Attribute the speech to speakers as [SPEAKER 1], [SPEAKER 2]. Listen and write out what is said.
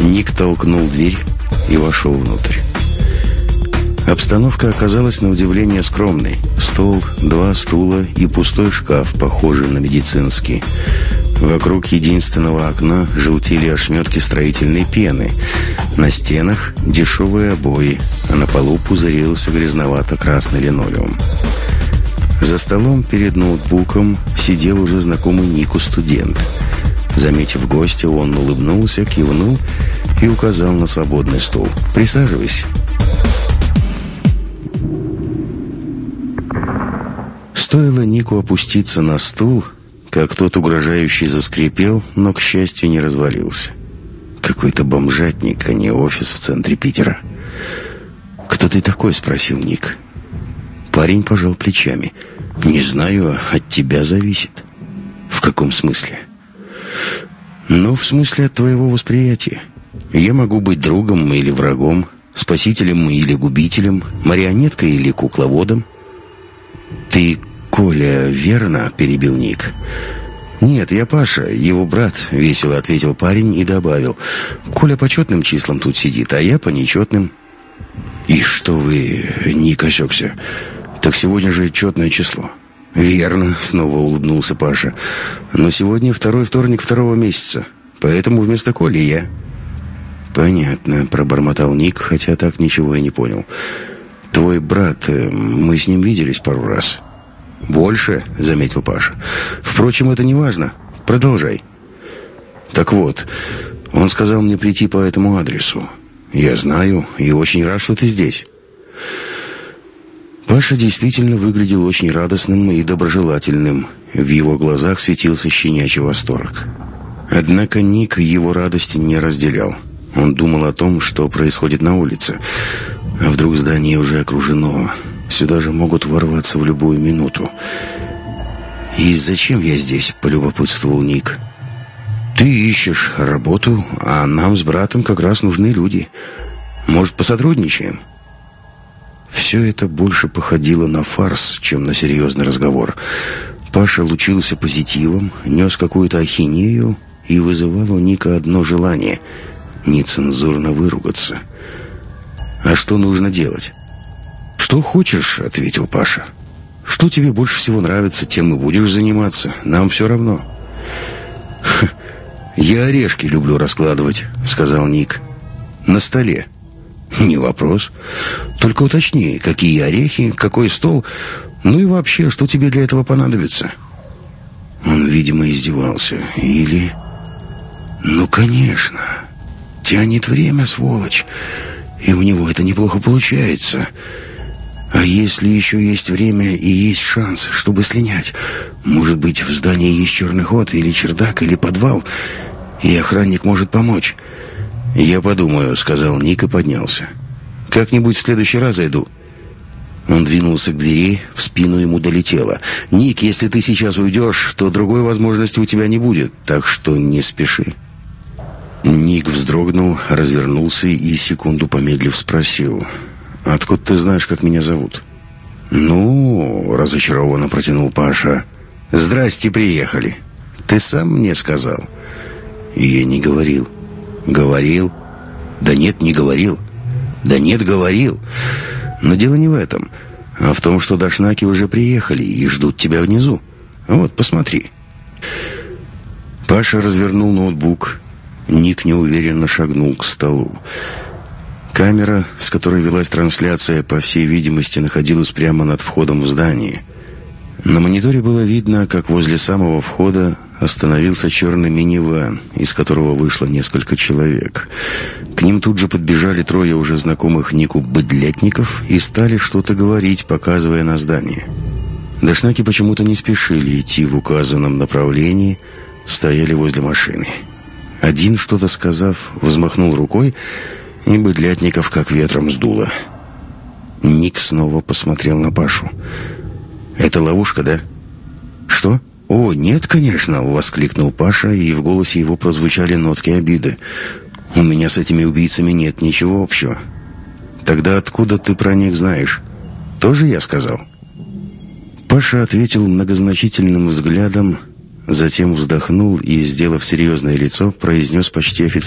[SPEAKER 1] Ник толкнул дверь и вошел внутрь. Обстановка оказалась на удивление скромной. Стол, 2 стула и пустой шкаф, похожий на медицинский. Вокруг единственного окна желтели ошметки строительной пены. На стенах дешевые обои, а на полу пузырился грязновато-красный линолеум. За столом перед ноутбуком сидел уже знакомый Нику студент. Заметив гостя, он улыбнулся, кивнул и указал на свободный стул. «Присаживайся». Стоило Нику опуститься на стул, как тот угрожающе заскрипел, но, к счастью, не развалился. Какой-то бомжатник, а не офис в центре Питера. «Кто ты такой?» — спросил Ник. Парень пожал плечами. «Не знаю, от тебя зависит». «В каком смысле?» «Ну, в смысле от твоего восприятия. Я могу быть другом или врагом, спасителем или губителем, марионеткой или кукловодом». «Ты Коля, верно?» — перебил Ник. «Нет, я Паша, его брат», — весело ответил парень и добавил. «Коля по четным числам тут сидит, а я по нечетным». «И что вы...» — Ник осекся. «Так сегодня же четное число». «Верно», — снова улыбнулся Паша. «Но сегодня второй вторник 2-го месяца, поэтому вместо Коли я». «Понятно», — пробормотал Ник, хотя так ничего и не понял. «Твой брат, мы с ним виделись пару раз». «Больше», — заметил Паша. «Впрочем, это не важно. Продолжай». «Так вот, он сказал мне прийти по этому адресу. Я знаю и очень рад, что ты здесь». Паша действительно выглядел очень радостным и доброжелательным. В его глазах светился щенячий восторг. Однако Ник его радости не разделял. Он думал о том, что происходит на улице. А вдруг здание уже окружено? Сюда же могут ворваться в любую минуту. «И зачем я здесь?» — полюбопытствовал Ник. «Ты ищешь работу, а нам с братом как раз нужны люди. Может, посотрудничаем?» Все это больше походило на фарс, чем на серьезный разговор. Паша лучился позитивом, нес какую-то ахинею и вызывал у Ника одно желание — нецензурно выругаться. «А что нужно делать?» «Что хочешь», — ответил Паша. «Что тебе больше всего нравится, тем и будешь заниматься. Нам все равно». «Я орешки люблю раскладывать», — сказал Ник. «На столе». «Не вопрос. Только уточни, какие орехи, какой стол, ну и вообще, что тебе для этого понадобится». Он, видимо, издевался. Или... «Ну, конечно. Тянет время, сволочь. И у него это неплохо получается. А если еще есть время и есть шанс, чтобы слинять? Может быть, в здании есть черный ход, или чердак, или подвал, и охранник может помочь». «Я подумаю», — сказал Ник и поднялся. «Как-нибудь в следующий раз зайду». Он двинулся к двери, в спину ему долетело. «Ник, если ты сейчас уйдешь, то другой возможности у тебя не будет, так что не спеши». Ник вздрогнул, развернулся и, секунду помедлив, спросил: «Откуда ты знаешь, как меня зовут?» «Ну...» — разочарованно протянул Паша. «Здрасте, приехали. Ты сам мне сказал». «Я не говорил». «Говорил?» «Да нет, не говорил». «Да нет, говорил». Но дело не в этом, а в том, что дошнаки уже приехали и ждут тебя внизу. Вот, посмотри». Паша развернул ноутбук. Ник неуверенно шагнул к столу. Камера, с которой велась трансляция, по всей видимости, находилась прямо над входом в здание. На мониторе было видно, как возле самого входа остановился черный минивэн, из которого вышло несколько человек. К ним тут же подбежали 3 уже знакомых Нику быдлятников и стали что-то говорить, показывая на здание. Дошнаки почему-то не спешили идти в указанном направлении, стояли возле машины. Один, что-то сказав, взмахнул рукой, и быдлятников как ветром сдуло. Ник снова посмотрел на Пашу. «Это ловушка, да?» «Что?» «О, нет, конечно!» — воскликнул Паша, и в голосе его прозвучали нотки обиды. «У меня с этими убийцами нет ничего общего». «Тогда откуда ты про них знаешь? Тоже я сказал?» Паша ответил многозначительным взглядом, затем вздохнул и, сделав серьезное лицо, произнес почти официально: